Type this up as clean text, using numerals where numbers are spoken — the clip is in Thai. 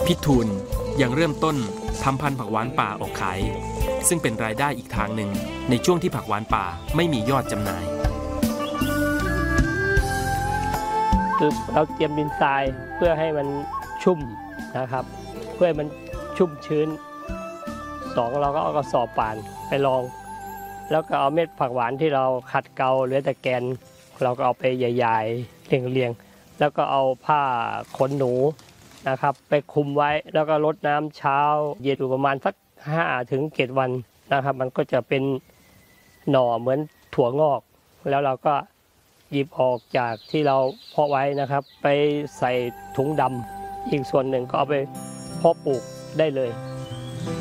พี่ทูลยังเริ่มต้นทำพันธุ์ผักหวานป่าออกขายซึ่งเป็นรายได้อีกทางหนึ่งในช่วงที่ผักหวานป่าไม่มียอดจำหน่ายคือเราเตรียมดินทรายเพื่อให้มันชุ่มนะครับเพื่อให้มันชุ่มชื้น2เราก็เอากระสอบป่านไปรองแล้วก็เอาเม็ดผักหวานที่เราขัดเกลาเหลือแต่แกนเราก็เอาไปใหญ่ๆเรียงๆแล้วก็เอาผ้าขนหนูนะครับไปคลุมไว้แล้วก็รดน้ำเช้าเย็นอยู่ประมาณสัก5 ถึง 7 วันนะครับมันก็จะเป็นหน่อเหมือนถั่วงอกแล้วเราก็หยิบออกจากที่เราเพาะไว้นะครับไปใส่ถุงดำอีกส่วนหนึ่งก็เอาไปเพาะปลูกได้เลย